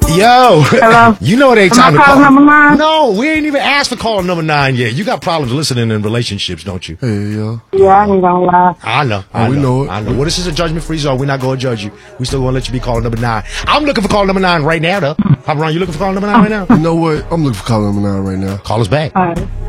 Yo, Hello? you know it ain't Am I time to call. calling number 9? No, we ain't even asked for calling number 9 yet. You got problems listening in relationships, don't you? Hey, yo. Yeah, I ain't gonna lie. I know. We know it. I know. Well, this is a judgment-free zone. We're not going to judge you. We still going to let you be calling number 9. I'm looking for calling number 9 right now, though. Papa Ron, you looking for calling number 9 right now? You know what? I'm looking for caller number 9 right now. Call us back. All right.